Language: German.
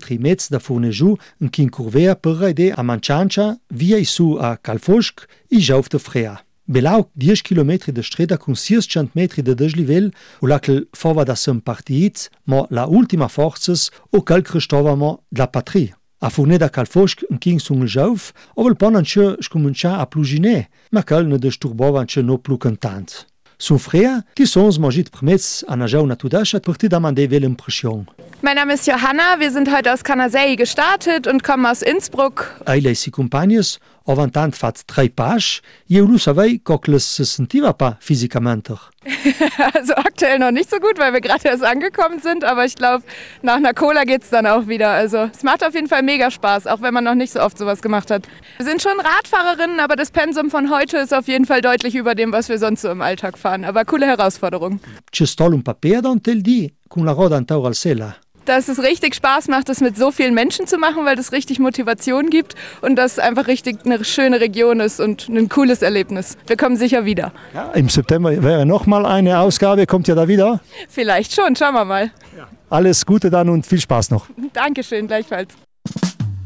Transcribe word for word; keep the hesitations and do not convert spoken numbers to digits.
chilometri mezz da Fournegiu in Chincurvea per rede a Manciancia, via su a Calfosc e Jauf de Frea. Belau dieci chilometri de strada con seiscento metri de deslivel, o la che fova da sem partits, ma la ultima forzas o calcre stovamo da patria. A Fourne da Calfosc in King sun il Jauf, o vel ponan che scomincia a plugine, ma cal ne disturbovan che no plu cantant. Sun Frea, die sons magit permetz a na jauna tudascha partir da man de wel impression. Mein Name ist Johanna, wir sind heute aus Canazei gestartet und kommen aus Innsbruck. Eile si compagnes, avantant fat drei Pasch, je lu savei cockles se sentiva pa physikamenter. Also aktuell noch nicht so gut, weil wir gerade erst angekommen sind, aber ich glaube, nach einer Cola geht's dann auch wieder. Also es macht auf jeden Fall mega Spaß, auch wenn man noch nicht so oft sowas gemacht hat. Wir sind schon Radfahrerinnen, aber das Pensum von heute ist auf jeden Fall deutlich über dem, was wir sonst so im Alltag fahren. Aber coole Herausforderung. Ci stol un paper da un tel di, con la roda antaur al sella. Dass es richtig Spaß macht, das mit so vielen Menschen zu machen, weil das richtig Motivation gibt und das einfach richtig eine schöne Region ist und ein cooles Erlebnis. Wir kommen sicher wieder. Ja, im September wäre nochmal eine Ausgabe, kommt ihr da wieder? Vielleicht schon, schauen wir mal. Ja. Alles Gute dann und viel Spaß noch. Dankeschön, gleichfalls.